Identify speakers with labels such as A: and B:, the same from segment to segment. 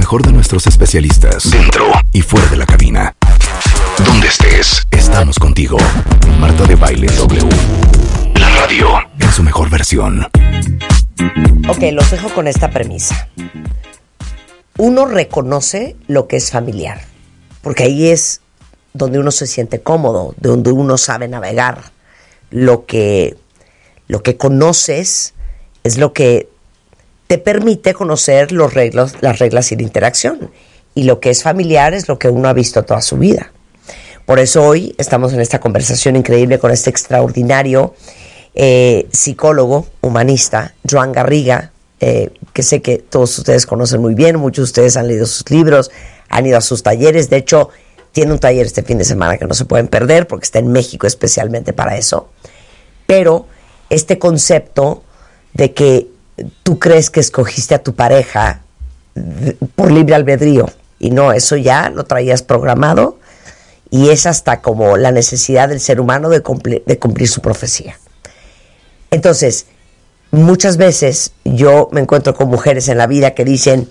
A: mejor de nuestros especialistas, dentro y fuera de la cabina. Donde estés, estamos contigo. Marta de Baile W. La radio en su mejor versión.
B: Ok, los dejo con esta premisa. Uno reconoce lo que es familiar, porque ahí es donde uno se siente cómodo, donde uno sabe navegar. Lo que conoces es lo que te permite conocer las reglas y la interacción. Y lo que es familiar es lo que uno ha visto toda su vida. Por eso hoy estamos en esta conversación increíble con este extraordinario psicólogo, humanista, Joan Garriga, que sé que todos ustedes conocen muy bien, muchos de ustedes han leído sus libros, han ido a sus talleres. De hecho, tiene un taller este fin de semana que no se pueden perder porque está en México especialmente para eso. Pero este concepto de que tú crees que escogiste a tu pareja por libre albedrío y no, eso ya lo traías programado y es hasta como la necesidad del ser humano de cumplir su profecía. Entonces, muchas veces yo me encuentro con mujeres en la vida que dicen: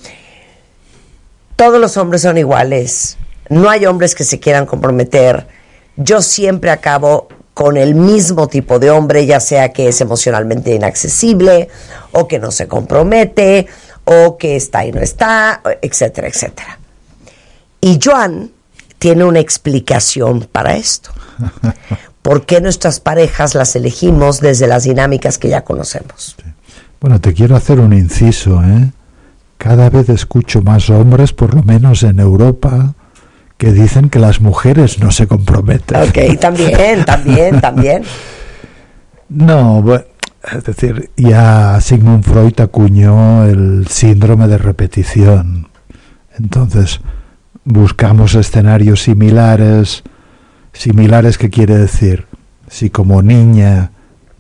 B: todos los hombres son iguales, no hay hombres que se quieran comprometer, yo siempre acabo con el mismo tipo de hombre, ya sea que es emocionalmente inaccesible, o que no se compromete, o que está y no está, etcétera, etcétera. Y Joan tiene una explicación para esto. ¿Por qué nuestras parejas las elegimos desde las dinámicas que ya conocemos?
C: Bueno, te quiero hacer un inciso, ¿eh? Cada vez escucho más hombres, por lo menos en Europa, que dicen que las mujeres no se comprometen.
B: Ok, también.
C: No, bueno, es decir, ya Sigmund Freud acuñó el síndrome de repetición. Entonces, buscamos escenarios similares. ¿Similares qué quiere decir? Si como niña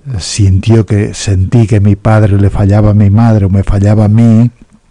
C: sentí que mi padre le fallaba a mi madre o me fallaba a mí,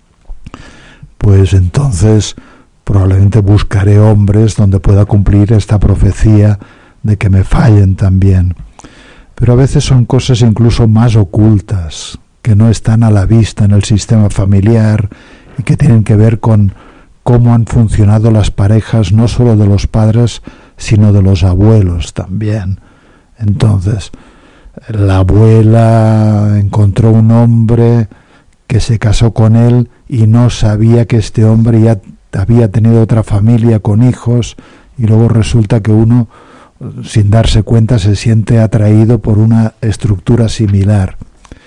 C: pues entonces probablemente buscaré hombres donde pueda cumplir esta profecía de que me fallen también. Pero a veces son cosas incluso más ocultas, que no están a la vista en el sistema familiar y que tienen que ver con cómo han funcionado las parejas, no solo de los padres, sino de los abuelos también. Entonces, la abuela encontró un hombre que se casó con él y no sabía que este hombre ya había tenido otra familia con hijos, y luego resulta que uno, sin darse cuenta, se siente atraído por una estructura similar.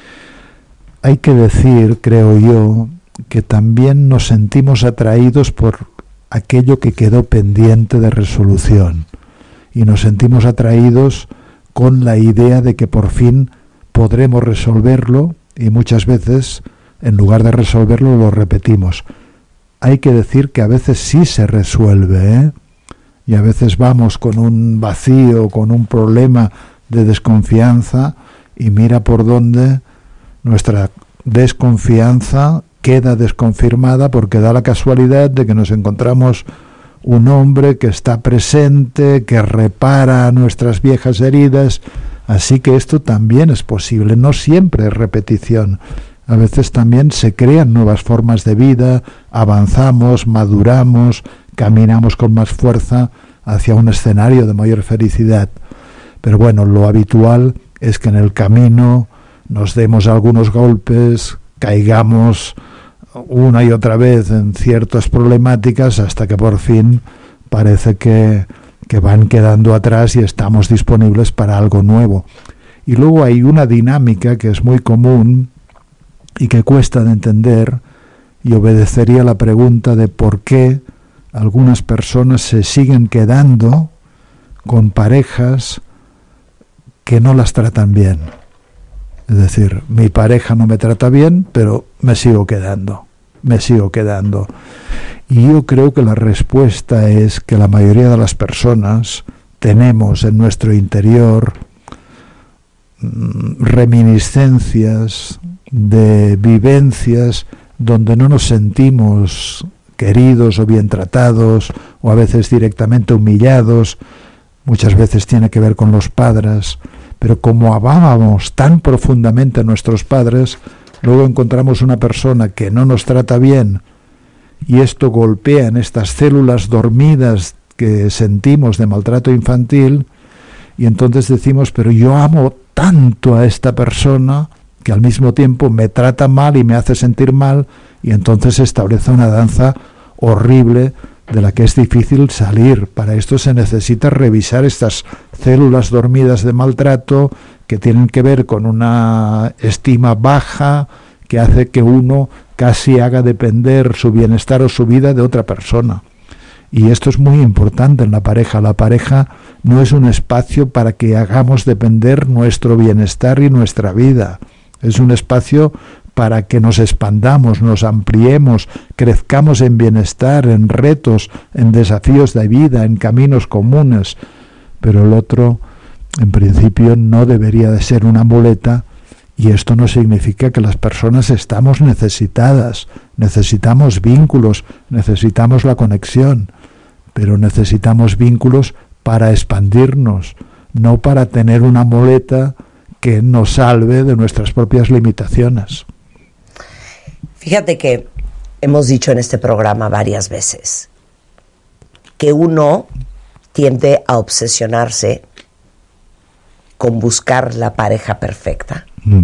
C: Hay que decir, creo yo, que también nos sentimos atraídos por aquello que quedó pendiente de resolución, y nos sentimos atraídos con la idea de que por fin podremos resolverlo, y muchas veces, en lugar de resolverlo, lo repetimos. Hay que decir que a veces sí se resuelve, ¿eh? Y a veces vamos con un vacío, con un problema de desconfianza, y mira por dónde nuestra desconfianza queda desconfirmada, porque da la casualidad de que nos encontramos un hombre que está presente, que repara nuestras viejas heridas. Así que esto también es posible, no siempre es repetición. A veces también se crean nuevas formas de vida, avanzamos, maduramos, caminamos con más fuerza hacia un escenario de mayor felicidad. Pero bueno, lo habitual es que en el camino nos demos algunos golpes, caigamos una y otra vez en ciertas problemáticas hasta que por fin parece que van quedando atrás y estamos disponibles para algo nuevo. Y luego hay una dinámica que es muy común y que cuesta de entender, y obedecería la pregunta de por qué algunas personas se siguen quedando con parejas que no las tratan bien. Es decir, mi pareja no me trata bien, pero me sigo quedando. Y yo creo que la respuesta es que la mayoría de las personas tenemos en nuestro interior reminiscencias de vivencias donde no nos sentimos queridos o bien tratados, o a veces directamente humillados. Muchas veces tiene que ver con los padres, pero como amábamos tan profundamente a nuestros padres, luego encontramos una persona que no nos trata bien, y esto golpea en estas células dormidas que sentimos de maltrato infantil, y entonces decimos, pero yo amo tanto a esta persona que al mismo tiempo me trata mal y me hace sentir mal, y entonces se establece una danza horrible de la que es difícil salir. Para esto se necesita revisar estas células dormidas de maltrato que tienen que ver con una estima baja que hace que uno casi haga depender su bienestar o su vida de otra persona. Y esto es muy importante en la pareja. La pareja no es un espacio para que hagamos depender nuestro bienestar y nuestra vida. Es un espacio para que nos expandamos, nos ampliemos, crezcamos en bienestar, en retos, en desafíos de vida, en caminos comunes. Pero el otro, en principio, no debería de ser una muleta, y esto no significa que las personas estamos necesitadas, necesitamos vínculos, necesitamos la conexión, pero necesitamos vínculos para expandirnos, no para tener una muleta que nos salve de nuestras propias limitaciones.
B: Fíjate que hemos dicho en este programa varias veces que uno tiende a obsesionarse con buscar la pareja perfecta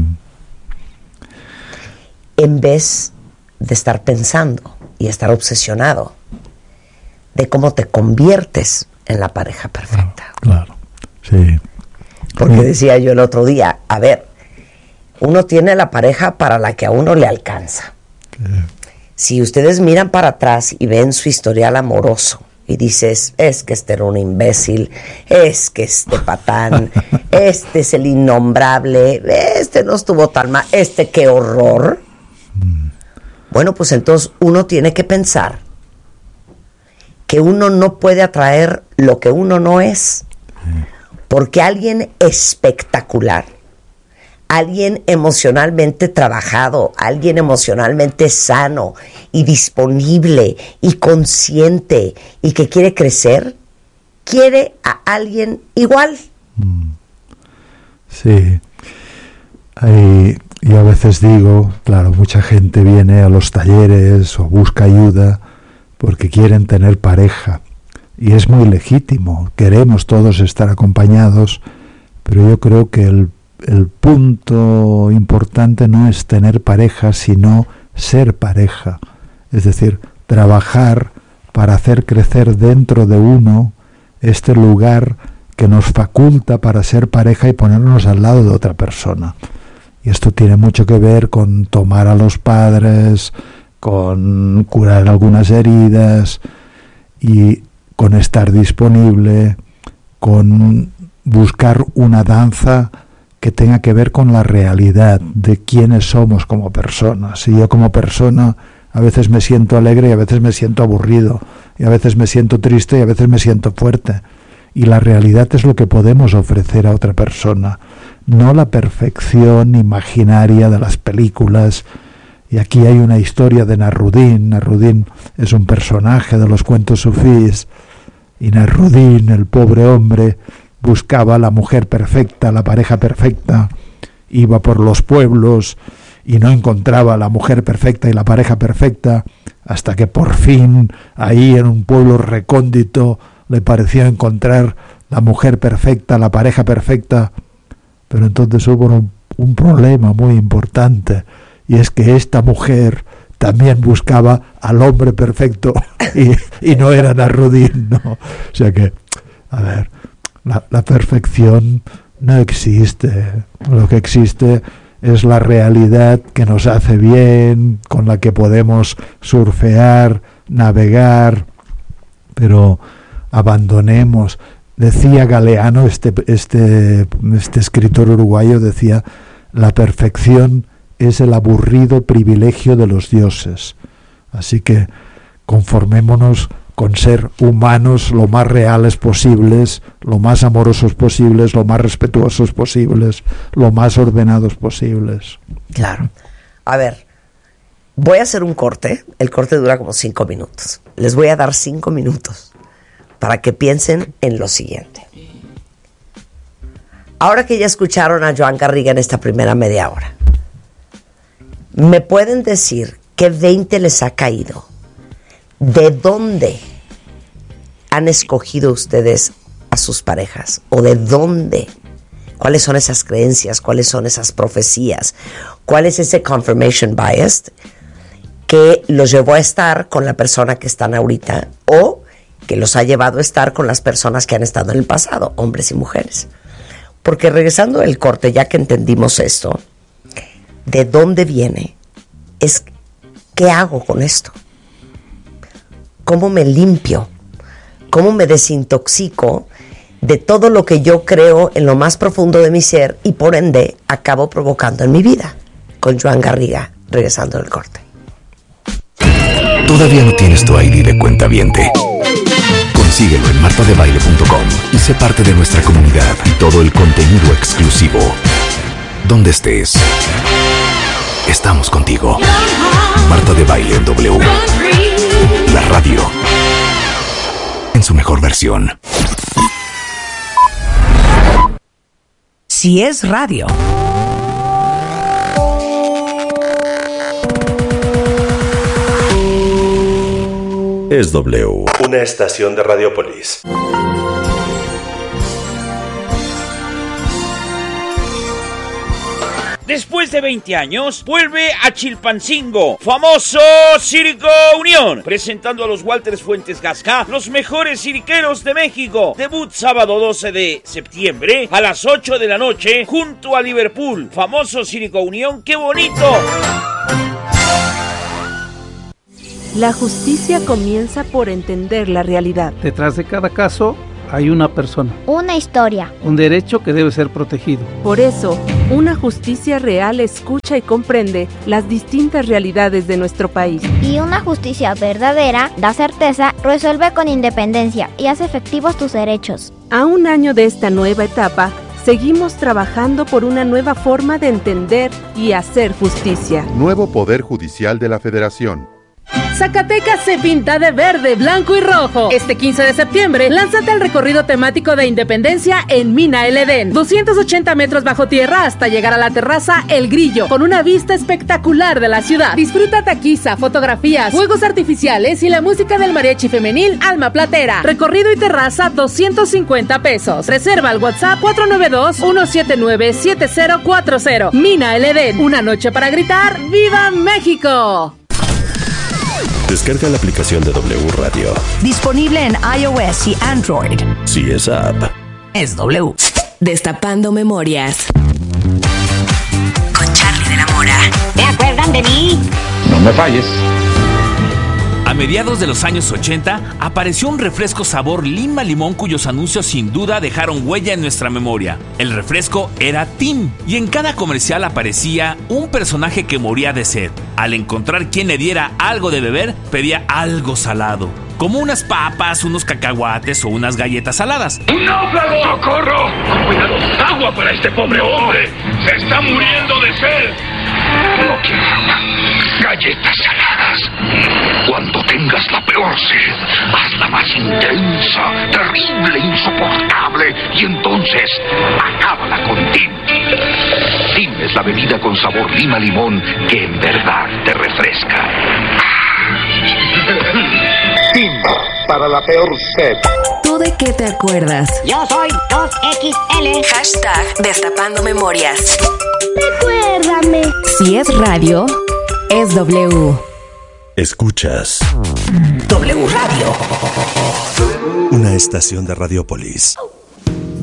B: en vez de estar pensando y estar obsesionado de cómo te conviertes en la pareja perfecta.
C: Claro, sí.
B: Porque decía yo el otro día, a ver, uno tiene la pareja para la que a uno le alcanza. Si ustedes miran para atrás y ven su historial amoroso y dices, es que este era un imbécil, es que este patán, este es el innombrable, este no estuvo tan mal, este qué horror. Bueno, pues entonces uno tiene que pensar que uno no puede atraer lo que uno no es, porque alguien espectacular, alguien emocionalmente trabajado, alguien emocionalmente sano y disponible y consciente y que quiere crecer, quiere a alguien igual.
C: Sí. Yo a veces digo, claro, mucha gente viene a los talleres o busca ayuda porque quieren tener pareja, y es muy legítimo, queremos todos estar acompañados, pero yo creo que el punto importante no es tener pareja, sino ser pareja. Es decir, trabajar para hacer crecer dentro de uno este lugar que nos faculta para ser pareja y ponernos al lado de otra persona. Y esto tiene mucho que ver con tomar a los padres, con curar algunas heridas y con estar disponible, con buscar una danza que tenga que ver con la realidad de quiénes somos como personas. Si yo como persona a veces me siento alegre y a veces me siento aburrido, y a veces me siento triste y a veces me siento fuerte. Y la realidad es lo que podemos ofrecer a otra persona, no la perfección imaginaria de las películas. Y aquí hay una historia de Nasruddin. Nasruddin es un personaje de los cuentos sufíes, y Nasruddin, el pobre hombre, buscaba la mujer perfecta, la pareja perfecta, iba por los pueblos y no encontraba la mujer perfecta y la pareja perfecta, hasta que por fin, ahí en un pueblo recóndito, le pareció encontrar la mujer perfecta, la pareja perfecta. Pero entonces hubo un problema muy importante, y es que esta mujer también buscaba al hombre perfecto y no era Nasruddin, ¿no? O sea que, a ver, la perfección no existe. Lo que existe es la realidad que nos hace bien, con la que podemos surfear, navegar, pero abandonemos. Decía Galeano, este escritor uruguayo, decía, la perfección es el aburrido privilegio de los dioses. Así que conformémonos con ser humanos lo más reales posibles, lo más amorosos posibles, lo más respetuosos posibles, lo más ordenados posibles.
B: Claro. A ver, voy a hacer un corte. El corte dura como 5 minutos. Les voy a dar 5 minutos para que piensen en lo siguiente. Ahora que ya escucharon a Joan Garriga en esta primera media hora, ¿me pueden decir qué 20 les ha caído ¿De dónde han escogido ustedes a sus parejas? ¿O de dónde? ¿Cuáles son esas creencias? ¿Cuáles son esas profecías? ¿Cuál es ese confirmation bias que los llevó a estar con la persona que están ahorita o que los ha llevado a estar con las personas que han estado en el pasado, hombres y mujeres? Porque regresando del corte, ya que entendimos esto, ¿de dónde viene? Es ¿qué hago con esto? ¿Cómo me limpio? ¿Cómo me desintoxico de todo lo que yo creo en lo más profundo de mi ser y por ende acabo provocando en mi vida? Con Joan Garriga, regresando del corte.
A: ¿Todavía no tienes tu ID de cuentaviente? Consíguelo en martadebaile.com y sé parte de nuestra comunidad y todo el contenido exclusivo. Donde estés, estamos contigo. Marta de Baile en W. La radio en su mejor versión.
B: Si es radio.
D: Es W. Una estación de Radiopolis.
E: Después de 20 años, vuelve a Chilpancingo, famoso Circo Unión, presentando a los Walters Fuentes Gasca, los mejores cirqueros de México. Debut sábado 12 de septiembre a las 8 de la noche, junto a Liverpool. Famoso Circo Unión, ¡qué bonito!
F: La justicia comienza por entender la realidad.
G: Detrás de cada caso hay una persona.
H: Una historia.
G: Un derecho que debe ser protegido.
F: Por eso, una justicia real escucha y comprende las distintas realidades de nuestro país.
H: Y una justicia verdadera da certeza, resuelve con independencia y hace efectivos tus derechos.
F: A un año de esta nueva etapa, seguimos trabajando por una nueva forma de entender y hacer justicia.
I: Nuevo Poder Judicial de la Federación.
J: Zacatecas se pinta de verde, blanco y rojo. Este 15 de septiembre, lánzate al recorrido temático de Independencia en Mina El Edén. 280 metros bajo tierra hasta llegar a la terraza El Grillo, con una vista espectacular de la ciudad. Disfruta taquiza, fotografías, fuegos artificiales y la música del mariachi femenil Alma Platera. Recorrido y terraza, 250 pesos. Reserva al WhatsApp 492-179-7040. Mina El Edén, una noche para gritar ¡Viva México!
D: Descarga la aplicación de W Radio.
B: Disponible en iOS y Android.
D: Si es app.
B: Es W.
K: Destapando memorias. Con Charlie de la Mora.
L: ¿Te acuerdan de mí?
M: No me falles.
N: A mediados de los años 80 apareció un refresco sabor lima limón cuyos anuncios sin duda dejaron huella en nuestra memoria. El refresco era Tim y en cada comercial aparecía un personaje que moría de sed. Al encontrar quien le diera algo de beber, pedía algo salado, como unas papas, unos cacahuates o unas galletas saladas.
O: ¡Un náufrago! ¡Socorro! ¡Cuidado! ¡Agua para este pobre hombre! ¡Se está muriendo de sed! No quiero agua. Galletas saladas. Cuando tengas la peor sed, hazla más intensa, terrible, insoportable, y entonces acábala con Tim. Tim es la bebida con sabor lima-limón que en verdad te refresca.
M: Tim, para la peor sed.
K: ¿Tú de qué te acuerdas?
L: Yo soy 2XL.
K: Hashtag Destapando Memorias.
H: Recuérdame.
K: Si es radio, es W.
D: Escuchas
B: W Radio.
D: Una estación de Radiopolis.